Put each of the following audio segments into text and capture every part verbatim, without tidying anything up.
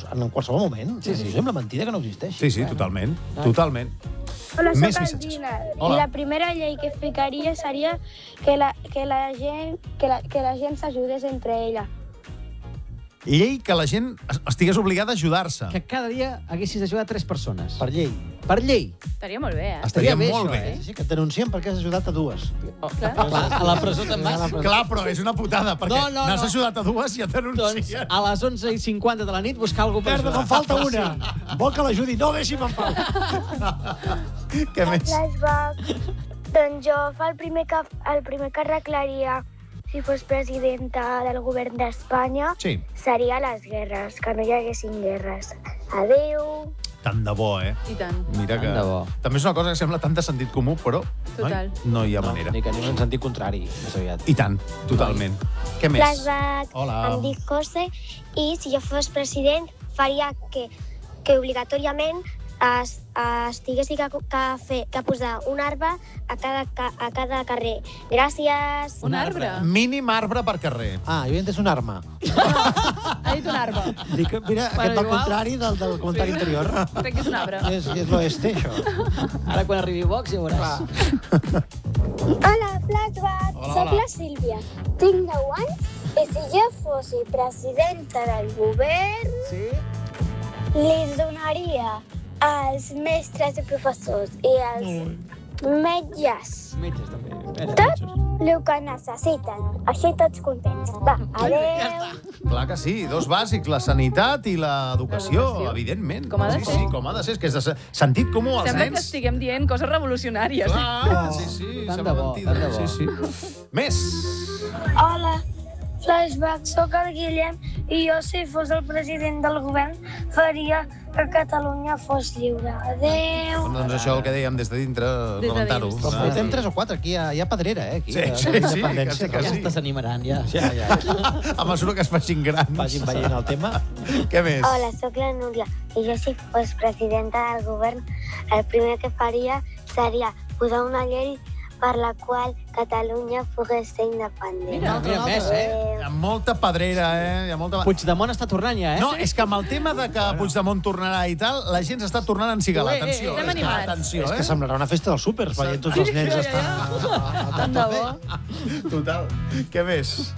en qualsevol moment. Sí, sí. Sembla mentida que no existeixi. Sí, sí, totalment. Totalment. Hola, Més soc missatges. Algina. Hola. I la primera llei que ficaria seria que la, que la gent que la, que la gent s'ajudés entre ella. Llei que la gent estigués obligada a ajudar-se. Que cada dia haguessis d'ajudar tres persones. Per llei. Per llei. Estaria molt bé, eh? Estaria bé, molt això, bé. eh? Sí, sí, que et denuncien perquè has ajudat a dues. Oh, clar. Clar, a la presó te'n vas. Clar, però és una putada, perquè No, no, n'has no. ajudat a dues i et Doncs denuncien. a les onze i cinquanta de la nit buscar algú per Merda, ajudar. me'n falta una. Vol que l'ajudi? No, deixi'm en pau. Què més? Flashback. Doncs jo fa el primer que, el primer que arreglaria si fos presidenta del govern d'Espanya Sí. seria les guerres, que no hi haguessin guerres. Adéu. Tant de bo, eh? I tant. Mira que... Tant de bo. També és una cosa que sembla tant de sentit comú, però Total. noi, no hi ha manera. Ni que anem en sentit contrari, més aviat. I tant, totalment. Què més? Flashback. Hola. Em dic José i si jo fos president faria que, que obligatòriament es, estiguessi que, que, fer, que posar un arbre a cada, a cada carrer. Gràcies. Un arbre. Mínim arbre per carrer. Ah, jo he entès un arma. Ha dit un arbre. Dic, que, mira, Bueno, aquest va al igual. contrari del, del comentari anterior. Crec que és un arbre. És, és l'oeste, això. Ara quan arribi Vox ja veuràs. Hola, Flashback. Hola, Soc hola. la Sílvia. Tinc deu anys i si jo fos presidenta del govern Sí? li donaria als mestres i professors i als metges Metges, també. tot el que necessiten. Així tots contents. Va, adéu. Clar que sí, dos bàsics, la sanitat i l'educació, L'educació. evidentment. Com ha de sí, ser. Sí, com ha de ser, és que és de se- sentit comú als Sembla que nens. estiguem dient coses revolucionàries. Clar, sí, sí, Tant sembla de bo, mentida. tant de bo. Sí, sí. Més. Hola, Flashback, sóc el Guillem i jo, si fos el president del govern, faria que Catalunya fos lliure. Adéu. Doncs això el que dèiem des de dintre, Des de rebentar-ho. dins. Però Ah. portem tres o quatre, aquí hi ha, hi ha pedrera, eh? Aquí, Sí, de- sí, de sí, independència. quasi, quasi. Ja s'animaran, ja. Ja, ja. A mesura que es facin grans. Vagin veient el tema. Què més? Hola, sóc la Núria i jo, si fos presidenta del govern, el primer que faria seria posar una llei per la qual Catalunya pogués ser independent. Mira, Mira, més, eh? Hi ha molta pedrera, eh? Hi ha molta... Puigdemont està tornant ja, eh? No, és que amb el tema de que Puigdemont tornarà i tal, la gent s'està tornant a encigalar. Eh, eh, Atenció, estem és que, animats. atenció, És eh? que semblarà una festa dels súpers, veient tots els nens Ja, ja, estan... ja. Tant de bo. Total. Què més?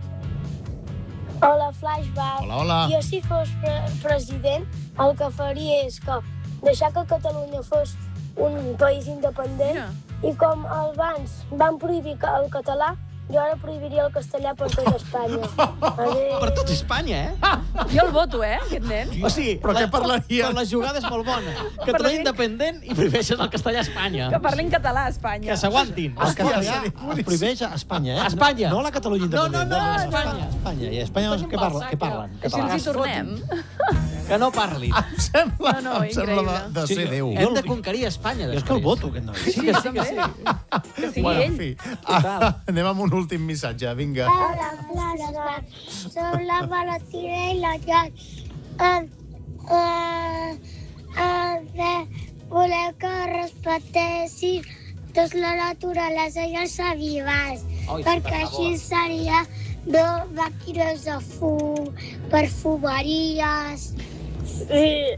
Hola, Flashback. Hola, hola. Jo, si fos pre president, el que faria és que deixar que Catalunya fos un país independent Mira. i com abans van prohibir el català, jo ara prohibiria el castellà per tot Espanya. Adéu. Per tot Espanya, eh? Jo el voto, eh, aquest nen. O sigui, Però què parlaria? Però la jugada és molt bona. Catalunya Parlarien- independent i prohibeixen el castellà a Espanya. Que parlin català a Espanya. Que s'aguantin. El català seria es boníssim. prohibeix a Espanya, eh? A Espanya. No, no a la Catalunya No, independent. no, no, a Espanya. Espanya. I a Espanya Facin què, parla, pel què sac, parlen? ja. Així Català. ens hi tornem. Que no parlin. Em sembla, No, no, em sembla de, increïble. de ser Déu. Hem de conquerir Espanya, Jo és que el voto, aquest noi. Sí, que sí, que sí. Que sigui Bueno, en ell. fi. Ah, anem amb un últim missatge, vinga. Hola, Flashback. Som la Valentina i la Jan. Uh, uh, uh, volem que respectessin tota la naturalesa i els animals, Ai, sí, perquè per així favor. seria no màquines de fum, perfumeries... I,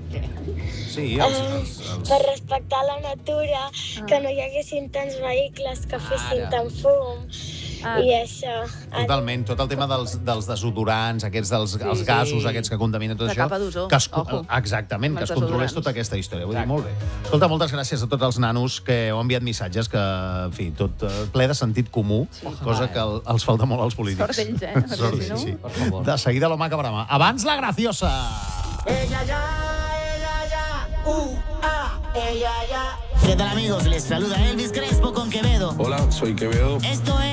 Sí, els, els, els... per respectar la natura, que no hi haguessin tants vehicles que fessin Ara. tant fum Ah. i això. Totalment, tot el tema dels, dels desodorants, aquests dels Sí. els gasos, aquests que contaminen tot La això. capa d'ozó, que es, co- ojo. exactament, Amb que es els controlés desodorants. tota aquesta història. Vull dir, molt bé. Escolta, moltes gràcies a tots els nanos que heu enviat missatges, que, en fi, tot eh, ple de sentit comú, cosa que el, els falta molt als polítics. Sort d'ells, eh? Perquè Sort, si no- sí, sí. Per favor. De seguida l'home que brama. Abans la graciosa! Ella ya, ella ya, uh, ah, ella ya. ¿Qué tal, amigos? Les saluda Elvis Crespo con Quevedo. Hola, soy Quevedo. Esto es